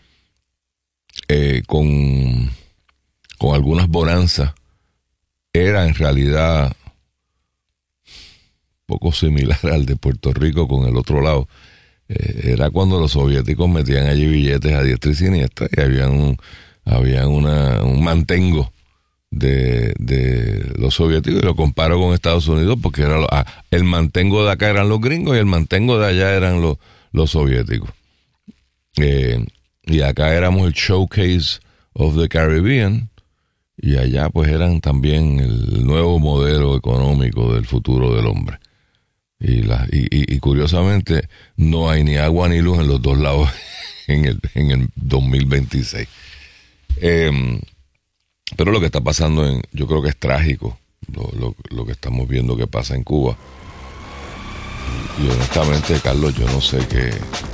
con algunas bonanzas, era en realidad poco similar al de Puerto Rico con el otro lado. Era cuando los soviéticos metían allí billetes a diestra y siniestra y había un mantengo de los soviéticos, y lo comparo con Estados Unidos porque era el mantengo de acá eran los gringos y el mantengo de allá eran los soviéticos. Y acá éramos el showcase of the Caribbean y allá pues eran también el nuevo modelo económico del futuro del hombre. Y curiosamente no hay ni agua ni luz en los dos lados en el 2026. Pero lo que está pasando yo creo que es trágico lo que estamos viendo que pasa en Cuba. Y honestamente, Carlos, yo no sé qué.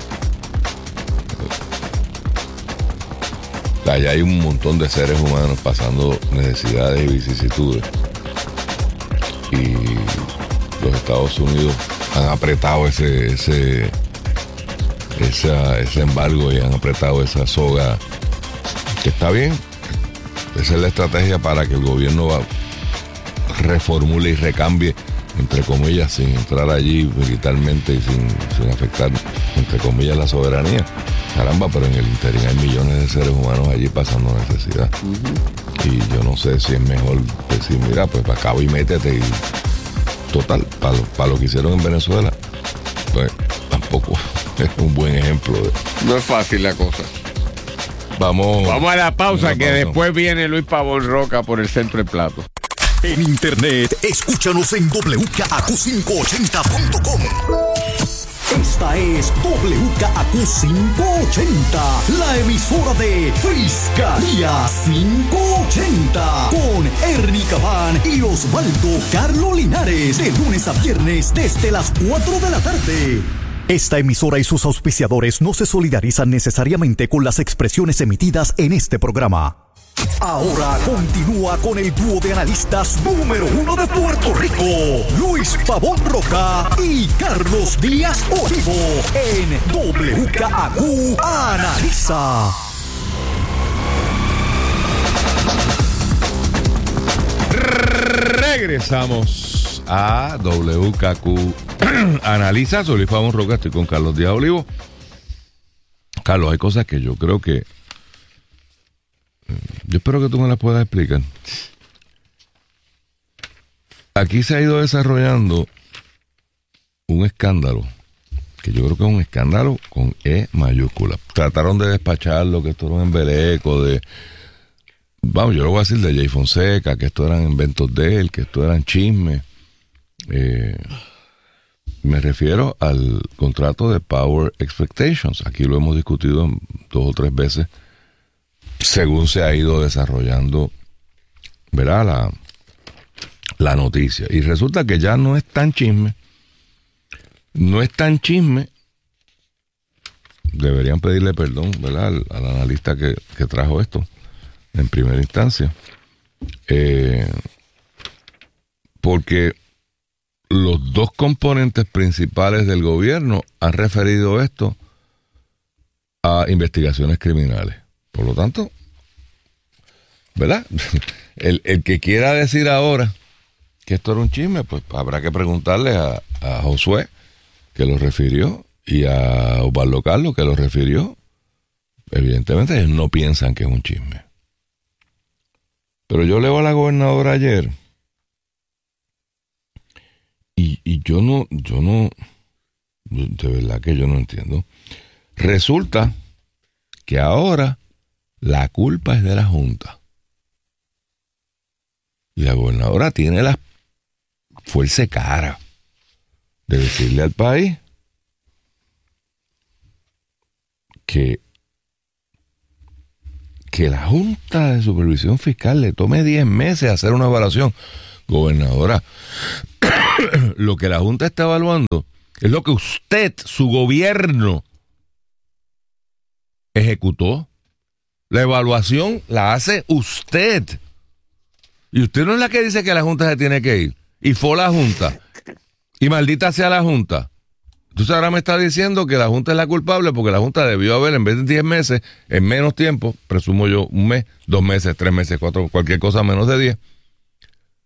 Allá hay un montón de seres humanos pasando necesidades y vicisitudes. Y los Estados Unidos han apretado ese embargo y han apretado esa soga, que está bien. Esa es la estrategia para que el gobierno reformule y recambie, entre comillas, sin entrar allí militarmente y sin afectar, entre comillas, la soberanía. Caramba, pero en el interín hay millones de seres humanos allí pasando necesidad. Y yo no sé si es mejor decir, mira, pues acabo y métete y total, para lo que hicieron en Venezuela, pues tampoco es un buen ejemplo. No es fácil la cosa. Vamos a la pausa, que después viene Luis Pavón Roca por el centro del plato. En internet, escúchanos en WKAQ580.com. Esta es WKAQ 580, la emisora de Fiscalía 580, con Ernie Cabán y Osvaldo Carlos Linares, de lunes a viernes desde las 4 de la tarde. Esta emisora y sus auspiciadores no se solidarizan necesariamente con las expresiones emitidas en este programa. Ahora continúa con el dúo de analistas número 1 de Puerto Rico, Luis Pavón Roca y Carlos Díaz Olivo, en WKAQ Analiza. Regresamos a WKAQ Analiza. Soy Luis Pavón Roca, estoy con Carlos Díaz Olivo. Carlos, hay cosas que yo creo que yo espero que tú me las puedas explicar. Aquí se ha ido desarrollando un escándalo, que yo creo que es un escándalo con E mayúscula. Trataron de despacharlo, que esto era un embeleco yo lo voy a decir de Jay Fonseca, que esto eran inventos de él, que esto eran chismes. Me refiero al contrato de Power Expectations. Aquí lo hemos discutido 2 o 3 veces, según se ha ido desarrollando, ¿verdad?, la noticia. Y resulta que ya no es tan chisme. No es tan chisme. Deberían pedirle perdón, ¿verdad?, al analista que trajo esto en primera instancia. Porque los 2 componentes principales del gobierno han referido esto a investigaciones criminales. Por lo tanto, ¿verdad? El que quiera decir ahora que esto era un chisme, pues habrá que preguntarle a Josué, que lo refirió, y a Osvaldo Carlos, que lo refirió. Evidentemente ellos no piensan que es un chisme. Pero yo leo a la gobernadora ayer y yo no, de verdad que yo no entiendo. Resulta que ahora la culpa es de la Junta. Y la gobernadora tiene la fuerza de cara de decirle al país que la Junta de Supervisión Fiscal le tome 10 meses hacer una evaluación. Gobernadora, lo que la Junta está evaluando es lo que usted, su gobierno, ejecutó. La evaluación la hace usted. Y usted no es la que dice que la Junta se tiene que ir. Y fue la Junta. Y maldita sea la Junta. Entonces ahora me está diciendo que la Junta es la culpable porque la Junta debió haber, en vez de 10 meses, en menos tiempo, presumo yo, 1 mes, 2 meses, 3 meses, 4, cualquier cosa menos de 10,